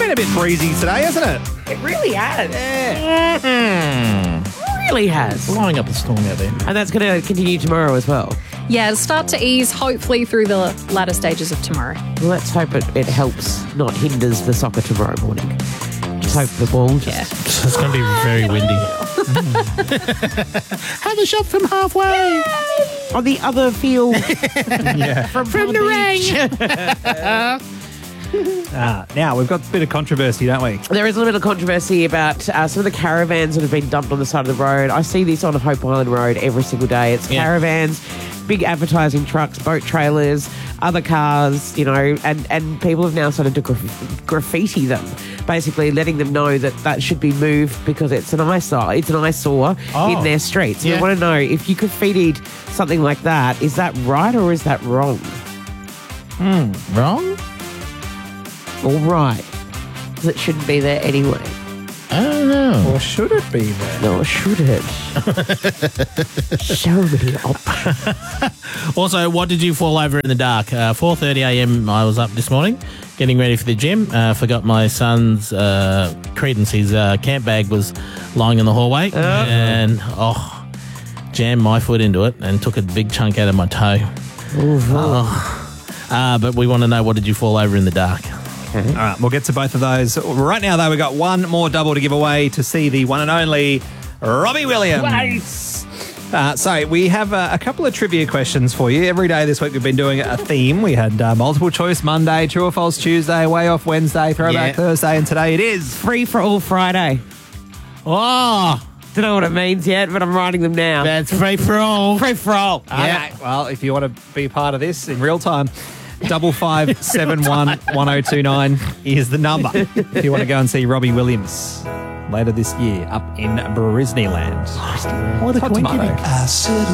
been a bit breezy today, hasn't it? It really has. Yeah. Really has. Blowing up the storm out there. And that's going to continue tomorrow as well. Yeah, it'll start to ease hopefully through the latter stages of tomorrow. Well, let's hope it helps, not hinders the soccer tomorrow morning. Just hope the ball just... It's going to be very windy. Have a shot from halfway. On the other field. From the range. Now, we've got a bit of controversy, don't we? There is a little bit of controversy about some of the caravans that have been dumped on the side of the road. I see this on Hope Island Road every single day. It's caravans, big advertising trucks, boat trailers, other cars, you know, and people have now started to graffiti them, basically letting them know that should be moved because it's an eyesore. It's an eyesore in their streets. So I want to know, if you graffitied something like that, is that right or is that wrong? Wrong? All right. Because it shouldn't be there anyway. I don't know. Or should it be there? No, should it? So many options. Also, what did you fall over in the dark? 4:30 a.m. I was up this morning getting ready for the gym. Forgot my son's Credence. His camp bag was lying in the hallway and jammed my foot into it and took a big chunk out of my toe. But we want to know, what did you fall over in the dark? All right, we'll get to both of those. Right now, though, we've got one more double to give away to see the one and only Robbie Williams. So we have a couple of trivia questions for you. Every day this week we've been doing a theme. We had multiple choice Monday, true or false Tuesday, way off Wednesday, throwback Thursday, and today it is Free for all Friday. Oh, Don't know what it means yet, but I'm writing them now. that's free for all. Free for all. Okay, well, if you want to be part of this in real time, 55711029 is the number if you want to go and see Robbie Williams later this year up in Brisneyland. What a Hot tomato. coincidence.